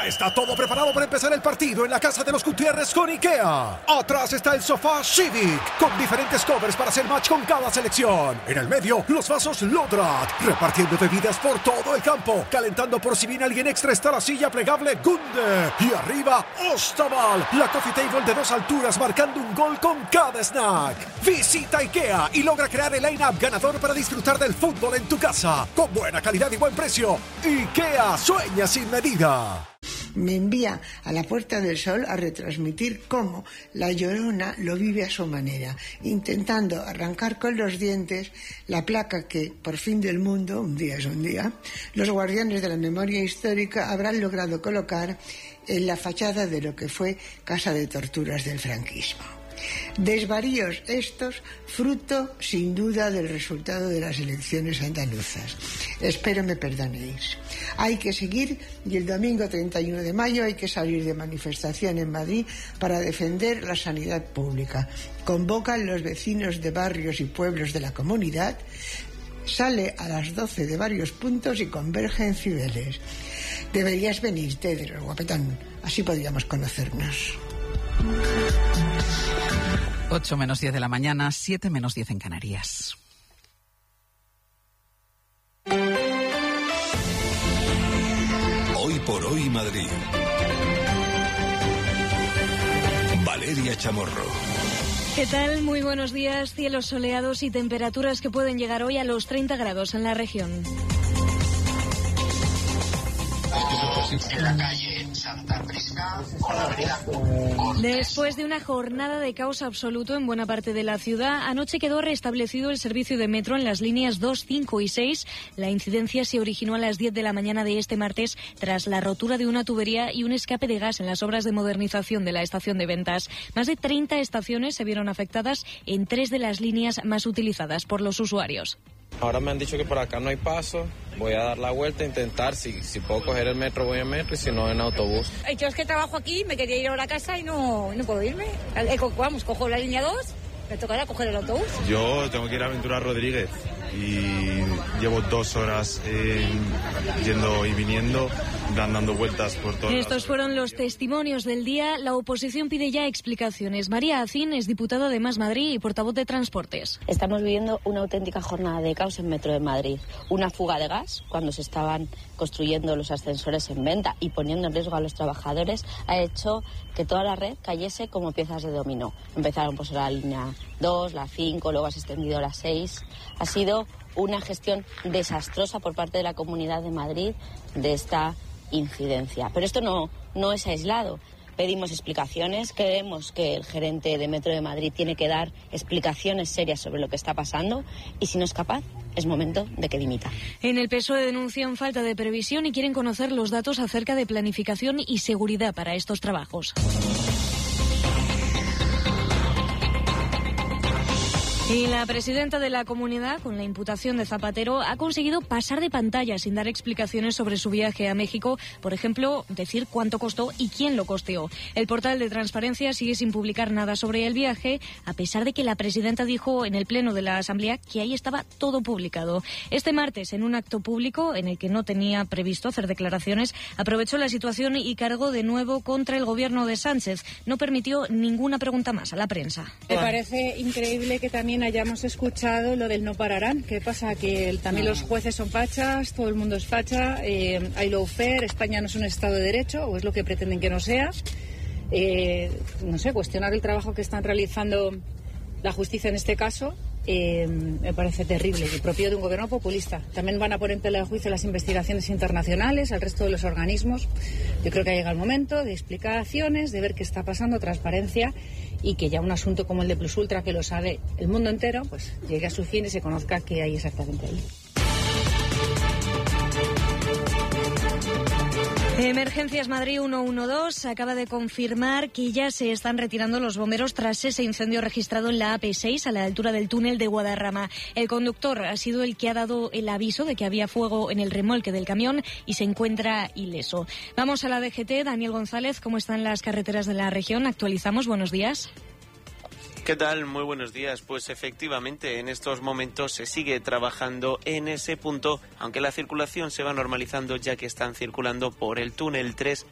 Ya está todo preparado para empezar el partido en la casa de los Gutiérrez con IKEA. Atrás está el sofá Civic, con diferentes covers para hacer match con cada selección. En el medio, los vasos Lodrat, repartiendo bebidas por todo el campo, calentando por si viene alguien extra está la silla plegable Gunde. Y arriba, Ostaval, la coffee table de 2 alturas marcando un gol con cada snack. Visita IKEA y logra crear el line-up ganador para disfrutar del fútbol en tu casa, con buena calidad y buen precio. IKEA, sueña sin medida. Me envía a la Puerta del Sol a retransmitir cómo la Llorona lo vive a su manera, intentando arrancar con los dientes la placa que, por fin del mundo, un día es un día, los guardianes de la memoria histórica habrán logrado colocar en la fachada de lo que fue Casa de Torturas del franquismo. Desvaríos estos, fruto sin duda del resultado de las elecciones andaluzas. Espero me perdonéis. Hay que seguir y el domingo 31 de mayo hay que salir de manifestación en Madrid para defender la sanidad pública. Convocan los vecinos de barrios y pueblos de la comunidad. Sale a las 12 de varios puntos y converge en Cibeles. Deberías venirte, de los guapetón. Así podríamos conocernos. 8 menos 10 de la mañana, 7 menos 10 en Canarias. Hoy por hoy Madrid. Valeria Chamorro. ¿Qué tal? Muy buenos días. Cielos soleados y temperaturas que pueden llegar hoy a los 30 grados en la región. En la calle Santa Prisca con la avenida. Después de una jornada de caos absoluto en buena parte de la ciudad, anoche quedó restablecido el servicio de metro en las líneas 2, 5 y 6. La incidencia se originó a las 10 de la mañana de este martes tras la rotura de una tubería y un escape de gas en las obras de modernización de la estación de Ventas. Más de 30 estaciones se vieron afectadas en 3 de las líneas más utilizadas por los usuarios. Ahora me han dicho que por acá no hay paso, voy a dar la vuelta, intentar, si puedo coger el metro voy en metro y si no en autobús. Yo es que trabajo aquí, me quería ir a la casa y no puedo irme. Vamos, cojo la línea 2, me tocará coger el autobús. Yo tengo que ir a Ventura Rodríguez y llevo 2 horas yendo y viniendo, dando vueltas por todo. Estos fueron los testimonios del día. La oposición pide ya explicaciones. María Acín es diputada de Más Madrid y portavoz de Transportes. Estamos viviendo una auténtica jornada de caos en Metro de Madrid. Una fuga de gas cuando se estaban construyendo los ascensores en venta y poniendo en riesgo a los trabajadores ha hecho que toda la red cayese como piezas de dominó. Empezaron pues la línea 2, la 5, luego has extendido la 6. Ha sido una gestión desastrosa por parte de la Comunidad de Madrid de esta incidencia. Pero esto no es aislado. Pedimos explicaciones, creemos que el gerente de Metro de Madrid tiene que dar explicaciones serias sobre lo que está pasando y si no es capaz, es momento de que dimita. En el PSOE denuncian falta de previsión y quieren conocer los datos acerca de planificación y seguridad para estos trabajos. Y la presidenta de la comunidad, con la imputación de Zapatero, ha conseguido pasar de pantalla sin dar explicaciones sobre su viaje a México. Por ejemplo, decir cuánto costó y quién lo costeó. El portal de Transparencia sigue sin publicar nada sobre el viaje, a pesar de que la presidenta dijo en el pleno de la Asamblea que ahí estaba todo publicado. Este martes, en un acto público en el que no tenía previsto hacer declaraciones, aprovechó la situación y cargó de nuevo contra el gobierno de Sánchez. No permitió ninguna pregunta más a la prensa. Me parece increíble que también hayamos escuchado lo del no pararán. ¿Qué pasa? Que también los jueces son fachas, todo el mundo es facha, hay lawfare, España no es un Estado de Derecho, o es lo que pretenden que no sea. No sé, cuestionar el trabajo que están realizando la justicia en este caso me parece terrible y propio de un gobierno populista. También van a poner en tela de juicio las investigaciones internacionales, al resto de los organismos. Yo creo que ha llegado el momento de explicaciones, de ver qué está pasando, transparencia, y que ya un asunto como el de Plus Ultra, que lo sabe el mundo entero, pues llegue a su fin y se conozca qué hay exactamente ahí. Emergencias Madrid 112 acaba de confirmar que ya se están retirando los bomberos tras ese incendio registrado en la AP6 a la altura del túnel de Guadarrama. El conductor ha sido el que ha dado el aviso de que había fuego en el remolque del camión y se encuentra ileso. Vamos a la DGT. Daniel González, ¿cómo están las carreteras de la región? Actualizamos. Buenos días. ¿Qué tal? Muy buenos días. Pues efectivamente, en estos momentos se sigue trabajando en ese punto, aunque la circulación se va normalizando ya que están circulando por el túnel 3